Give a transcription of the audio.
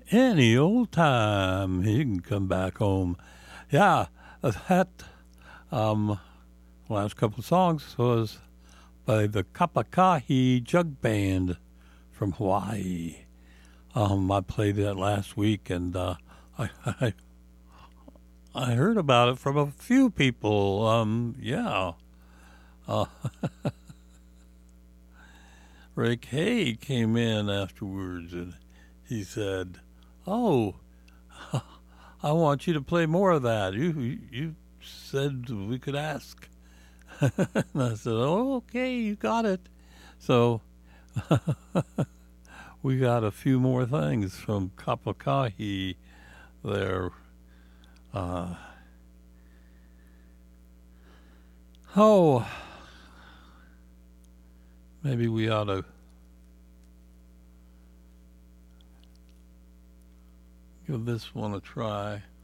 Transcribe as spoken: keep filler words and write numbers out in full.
any old time he can come back home. Yeah, that um, last couple of songs was by the Kapakahi Jug Band from Hawaii. Um, I played that last week, and uh, I, I I heard about it from a few people. Um, yeah, uh, Rick Hay came in afterwards, and he said, "Oh, I want you to play more of that. You you, you said we could ask." And I said, "Oh, okay, you got it." So we got a few more things from Kapakahi there. Uh, oh, maybe we ought to give this one a try.